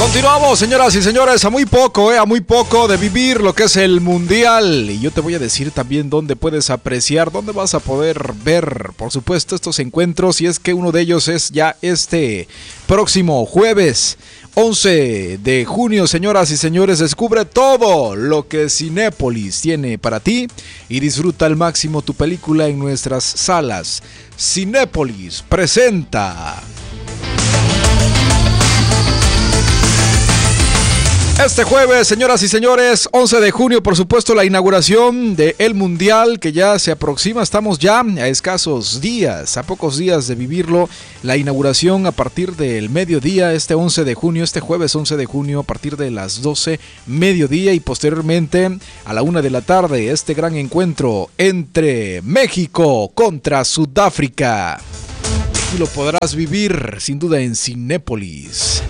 Continuamos, señoras y señores, a muy poco de vivir lo que es el Mundial. Y yo te voy a decir también dónde puedes apreciar, dónde vas a poder ver, por supuesto, estos encuentros. Y es que uno de ellos es ya este próximo jueves 11 de junio, señoras y señores. Descubre todo lo que Cinépolis tiene para ti y disfruta al máximo tu película en nuestras salas. Cinépolis presenta este jueves, señoras y señores, 11 de junio, por supuesto, la inauguración del Mundial que ya se aproxima. Estamos ya a escasos días, a pocos días de vivirlo. La inauguración a partir del mediodía, este jueves 11 de junio, a partir de las 12 mediodía, y posteriormente a la 1 de la tarde, este gran encuentro entre México contra Sudáfrica. Y lo podrás vivir sin duda en Cinépolis.